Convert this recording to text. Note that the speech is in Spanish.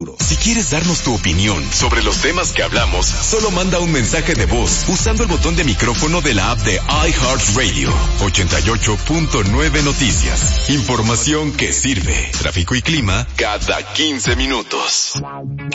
Si quieres darnos tu opinión sobre los temas que hablamos, solo manda un mensaje de voz usando el botón de micrófono de la app de iHeartRadio. 88.9 Noticias. Información que sirve. Tráfico y clima cada 15 minutos.